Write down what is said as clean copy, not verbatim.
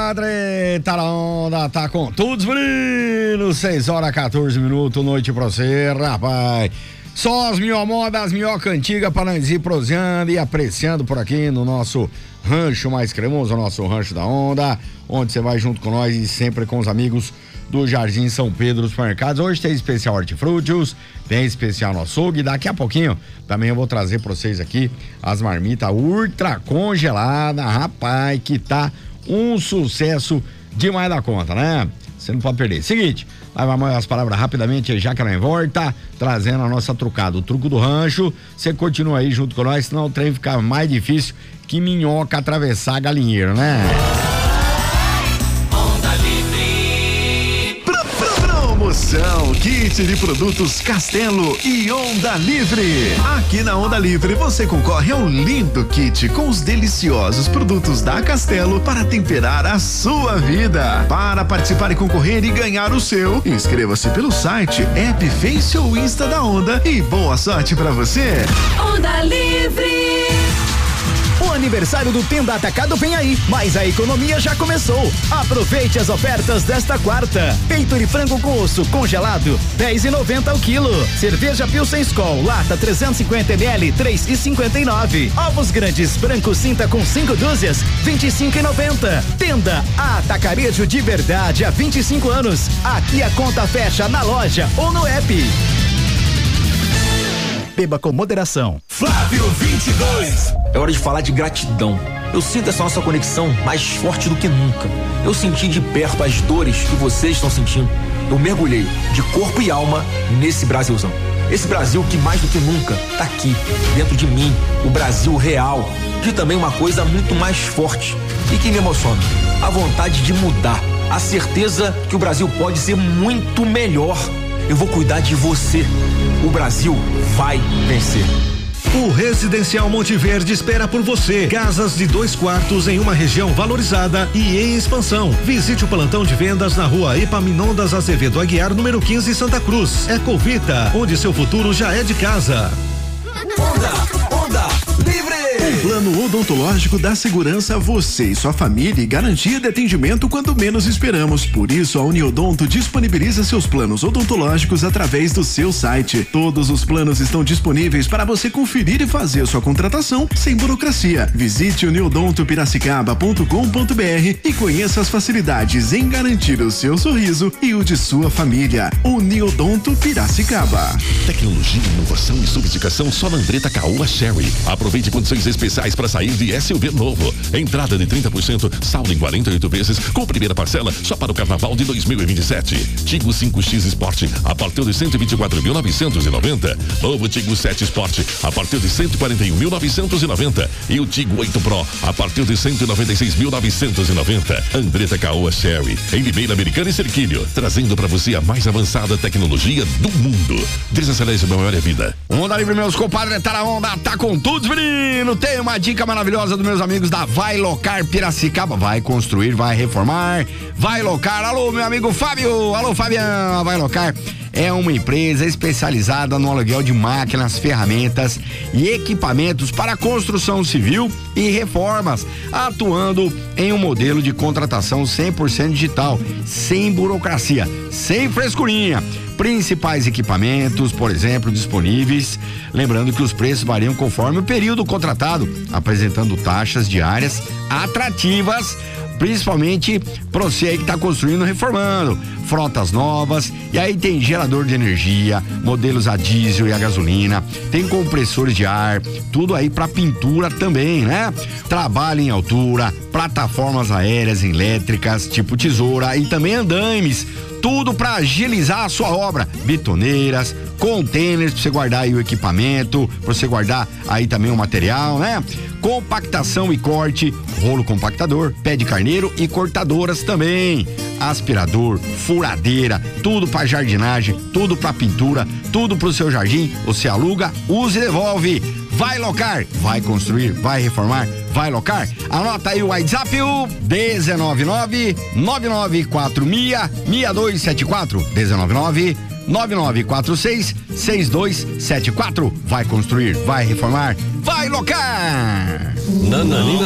compadre, tá na onda, tá com todos meninos, 6h14, noite pra você, rapaz. Só as melhores modas, as melhores cantigas pra nós ir prosseando e apreciando por aqui no nosso rancho mais cremoso, o nosso rancho da onda, onde você vai junto com nós e sempre com os amigos do Jardim São Pedro dos Supermercados. Hoje tem especial hortifrutis, tem especial no açougue. Daqui a pouquinho também eu vou trazer pra vocês aqui as marmitas ultra congeladas, rapaz, que tá um sucesso demais da conta, né? Você não pode perder. Seguinte, nós vamos as palavras rapidamente, já que ela volta, trazendo a nossa trucada, o truco do rancho. Você continua aí junto com nós, senão o trem fica mais difícil que minhoca atravessar galinheiro, né? Promoção Kit de produtos Castelo e Onda Livre. Aqui na Onda Livre você concorre a um lindo kit com os deliciosos produtos da Castelo para temperar a sua vida. Para participar e concorrer e ganhar o seu, inscreva-se pelo site, app, Face ou Insta da Onda e boa sorte pra você. Onda Livre. O aniversário do Tenda Atacado vem aí, mas a economia já começou. Aproveite as ofertas desta quarta. Peito de frango com osso congelado, R$10,90 o quilo. Cerveja Pilsen Skol, lata 350 ml, R$3,59. Ovos grandes branco cinta com 5 dúzias, R$25,90. Tenda Atacarejo de verdade há 25 anos. Aqui a conta fecha na loja ou no app. Beba com moderação. Flávio 22. É hora de falar de gratidão. Eu sinto essa nossa conexão mais forte do que nunca. Eu senti de perto as dores que vocês estão sentindo. Eu mergulhei de corpo e alma nesse Brasilzão. Esse Brasil que mais do que nunca tá aqui, dentro de mim, o Brasil real. De também uma coisa muito mais forte e que me emociona: a vontade de mudar, a certeza que o Brasil pode ser muito melhor. Eu vou cuidar de você. O Brasil vai vencer. O Residencial Monte Verde espera por você. Casas de 2 quartos em uma região valorizada e em expansão. Visite o plantão de vendas na rua Epaminondas Azevedo Aguiar, número 15, Santa Cruz. Ecovita, onde seu futuro já é de casa. Onda Livre. Um plano odontológico dá segurança a você e sua família e garantia de atendimento quando menos esperamos. Por isso, a Uniodonto disponibiliza seus planos odontológicos através do seu site. Todos os planos estão disponíveis para você conferir e fazer sua contratação sem burocracia. Visite uniodontopiracicaba.com.br e conheça as facilidades em garantir o seu sorriso e o de sua família. Uniodonto Piracicaba. Tecnologia, inovação e sofisticação só na Andretta Caoa Sherry. Aproveite condições especiais para sair de SUV novo. Entrada de 30%, saldo em 48 vezes, com primeira parcela só para o carnaval de 2027. Tigo 5X Sport a partir de 124.990. Novo Tigo 7 Sport a partir de 141.990. E o Tigo 8 Pro a partir de 196.990. Andretta Caoa Sherry, em Limeira, Americana e Cerquilho, trazendo para você a mais avançada tecnologia do mundo. Desacelere sua memória vida. Onda Livre, meus compadres, tá na onda, tá com todos, menino. Tem uma dica maravilhosa dos meus amigos da Vai Locar Piracicaba. Vai construir, vai reformar, vai locar. Alô, meu amigo Fábio. Alô, Fabiano. A Vai Locar é uma empresa especializada no aluguel de máquinas, ferramentas e equipamentos para construção civil e reformas, atuando em um modelo de contratação 100% digital, sem burocracia, sem frescurinha. Principais equipamentos, por exemplo, disponíveis. Lembrando que os preços variam conforme o período contratado, apresentando taxas diárias atrativas, principalmente para você aí que está construindo e reformando. Frotas novas, e aí tem gerador de energia, modelos a diesel e a gasolina, tem compressores de ar, tudo aí para pintura também, né? Trabalho em altura, plataformas aéreas elétricas, tipo tesoura, e também andaimes, tudo para agilizar a sua obra. Betoneiras, containers para você guardar aí o equipamento, para você guardar aí também o material, né? Compactação e corte, rolo compactador, pé de carneiro e cortadoras também. Aspirador, furadeira, tudo para jardinagem, tudo para pintura, tudo pro seu jardim. Você aluga, usa e devolve. Vai locar, vai construir, vai reformar, vai locar. Anota aí o WhatsApp, o 199-9946-6274. 199-9946-6274. Vai construir, vai reformar, vai locar. Nananina.